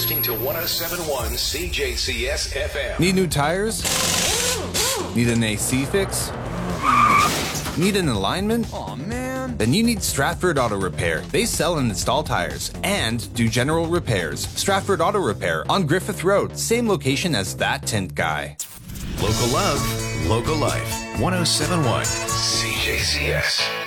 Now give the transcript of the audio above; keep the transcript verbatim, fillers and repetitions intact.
listening to one oh seven point one C J C S F M. Need new tires? Need an A C fix? Need an alignment? Aw, man. Then you need Stratford Auto Repair. They sell and install tires and do general repairs. Stratford Auto Repair on Griffith Road, same location as That Tint Guy. Local love, local life. one oh seven point one C J C S.